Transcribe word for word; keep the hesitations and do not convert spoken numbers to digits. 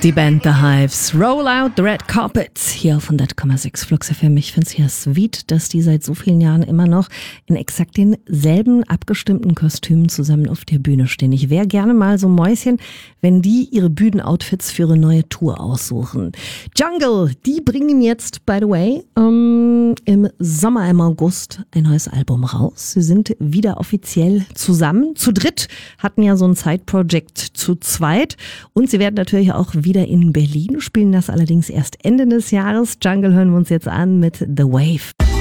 Die Band The Hives, Roll Out the Red Carpet, hier auf hundert Komma sechs Flux F M. Ich finde es ja sweet, dass die seit so vielen Jahren immer noch in exakt denselben abgestimmten Kostümen zusammen auf der Bühne stehen. Ich wäre gerne mal so Mäuschen, wenn die ihre Bühnenoutfits für ihre neue Tour aussuchen. Jungle, die bringen jetzt, by the way, ähm, im Sommer, im August ein neues Album raus. Sie sind wieder offiziell zusammen. Zu dritt, hatten ja so ein Side-Project zu zweit. Und sie werden natürlich auch wieder in Berlin, spielen das allerdings erst Ende des Jahres. Jungle hören wir uns jetzt an mit The Wave.